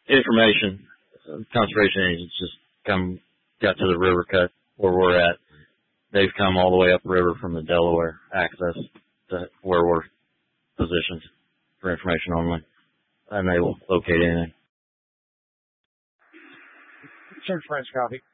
information. Conservation agents just got to the river cut where we're at. They've come all the way up the river from the Delaware access to where we're positioned for information only, and they will locate anything. Search French copy.